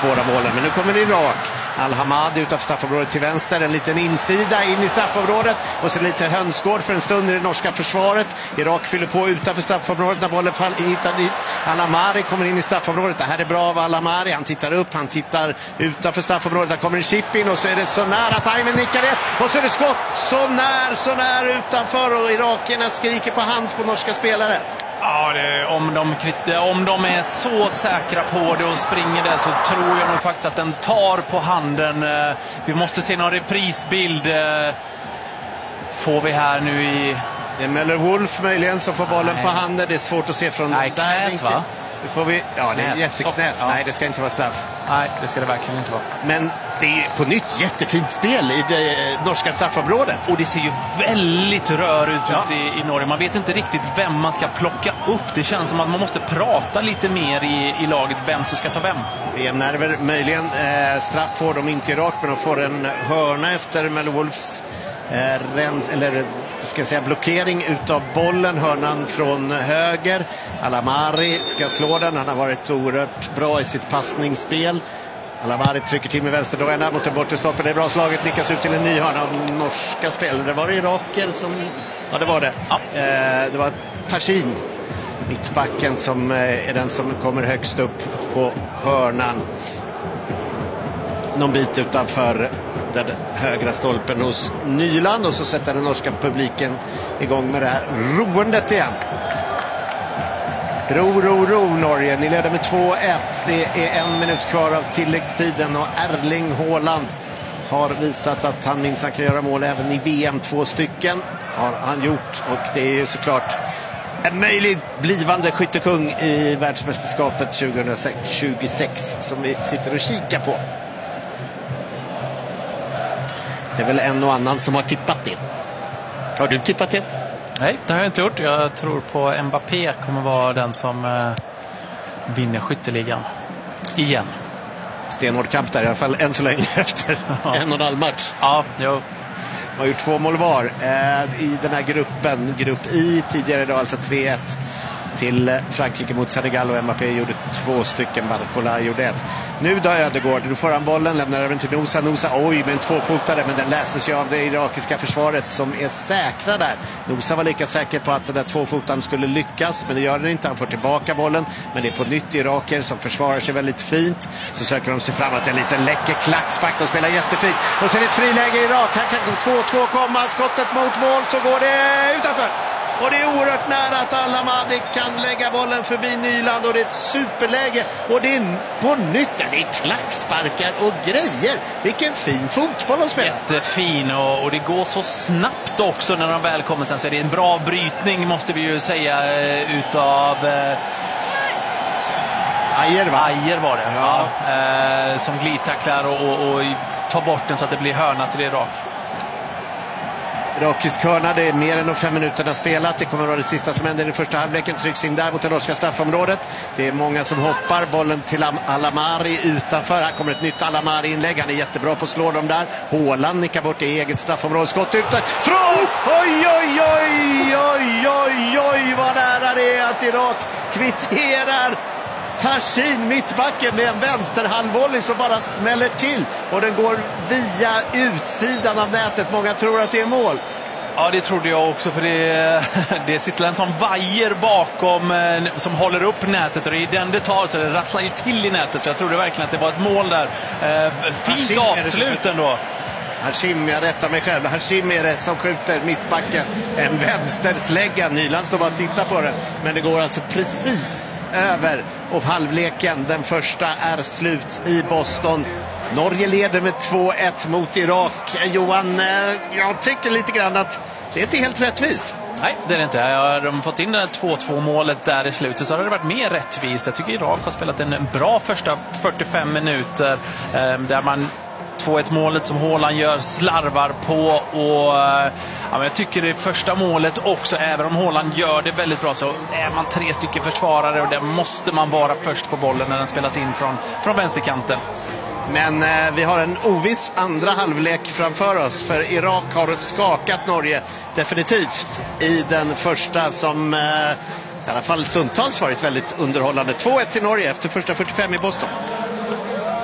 båda målen. Men nu kommer det Irak. Al-Hamad utanför straffområdet till vänster. En liten insida in i straffområdet. Och så lite hönsgård för en stund i det norska försvaret. Irak fyller på utanför straffområdet när bollen hittar dit. Al-Amari kommer in i straffområdet. Det här är bra av Al-Amari. Han tittar upp, han tittar utanför straffområdet. Där kommer en chip in och så är det så nära. Taimen nickar rätt. Och så är det skott så när utanför. Och irakierna skriker på hands på norska spelare. Ja, om de är så säkra på det och springer där så tror jag nog faktiskt att den tar på handen. Vi måste se någon reprisbild. Får vi här nu i... Det är Möller-Wolf möjligen som får bollen på handen. Det är svårt att se från där vinkeln. Va? Får vi... Ja, det är jätteknät. Ja. Nej, det ska inte vara straff. Nej, det ska det verkligen inte vara. Men det är på nytt jättefint spel i det norska straffområdet. Och det ser ju väldigt rör ut i Norge. Man vet inte riktigt vem man ska plocka upp. Det känns som att man måste prata lite mer i laget vem som ska ta vem. VM-nerver möjligen. Straff får de inte i Irak, men de får en hörna efter Möller-Wolfs blockering utav bollen. Hörnan från höger. Al-Amari ska slå den. Han har varit oerhört bra i sitt passningsspel. Al-Amari trycker till med vänsterdojorna mot den bortre stolpen. Det är bra slaget, nickas ut till en ny hörna av norska spelare. Var det iraker som... Ja, det var det. Ja. Det var Tashin, mittbacken, som är den som kommer högst upp på hörnan. Någon bit utanför den högra stolpen hos Nyland, och så sätter den norska publiken igång med det här roendet igen. Ro Norge, ni leder med 2-1. Det är 1 minut kvar av tilläggstiden och Erling Haaland har visat att han minst kan göra mål även i VM. 2 stycken har han gjort, och det är ju såklart en möjlig blivande skyttekung i världsmästerskapet 2026 som vi sitter och kikar på. Det är väl en och annan som har tippat det. Har du tippat det? Nej, det har jag inte gjort. Jag tror på Mbappé kommer vara den som vinner skytteligan. Igen. Stenhård kamp där i alla fall än så länge efter 1,5 match. Ja, jo. De har gjort 2 mål var i den här gruppen. Grupp I tidigare idag, alltså 3-1 till Frankrike mot Senegal, och Mbappé gjorde 2 stycken. Barcola gjorde 1. Nu då Ödegård, då får han bollen, lämnar över till Nosa. Oj, med en 2-fotare, men den läses ju av det irakiska försvaret som är säkra där. Nosa var lika säker på att den där 2-fotaren skulle lyckas, men det gör den inte. Han får tillbaka bollen, men det är på nytt iraker som försvarar sig väldigt fint. Så söker de sig framåt, en liten läcker klackspack. De spelar jättefint, och så är det ett friläge i Irak. Han kan 2-2 komma, skottet mot mål, så går det utanför. Och det är oerhört nära att Al-Hamadi kan lägga bollen förbi Nyland, och det är ett superläge, och det är på nytt, det är klacksparkar och grejer. Vilken fin fotboll de spelar. Jättefin, och det går så snabbt också när de väl kommer sen, så är det en bra brytning måste vi ju säga utav Ajer var det. Ja. Som glidtacklar och tar bort den så att det blir hörna till Irak. Irakisk hörna, det är mer än 5 minuterna spelat. Det kommer att vara det sista som händer i första halvleken. Trycks in där mot det norska straffområdet. Det är många som hoppar. Bollen till Al-Amari utanför. Här kommer ett nytt Al-Amari-inlägg. Han är jättebra på att slå dem där. Haaland nickar bort i eget straffområde. Skott utanför. Oj, vad nära det är att Irak kvitterar. Tashin, mittbacken, med en vänsterhandvolley som bara smäller till, och den går via utsidan av nätet. Många tror att det är mål. Ja, det trodde jag också, för det sitter en sån vajer bakom som håller upp nätet, och det är den det tar, så det rasslar ju till i nätet, så jag trodde verkligen att det var ett mål där. Fint avslut ändå. Hashim, jag rättar mig själv. Hashim är det som skjuter mittbacken. En vänsterslägga. Nyland står bara och tittar på den, men det går alltså precis över, och halvleken, den första, är slut i Boston. Norge leder med 2-1 mot Irak. Johan, jag tycker lite grann att det är inte helt rättvist. Nej, det är det inte. Har de fått in det här 2-2-målet där i slutet så har det varit mer rättvist. Jag tycker Irak har spelat en bra första 45 minuter där man 2-1-målet som Haaland gör slarvar på, och men jag tycker det första målet också, även om Haaland gör det väldigt bra, så är man 3 stycken försvarare, och där måste man vara först på bollen när den spelas in från vänsterkanten. Men vi har en oviss andra halvlek framför oss, för Irak har skakat Norge definitivt i den första, som i alla fall stundtals varit väldigt underhållande. 2-1 till Norge efter första 45 i Boston.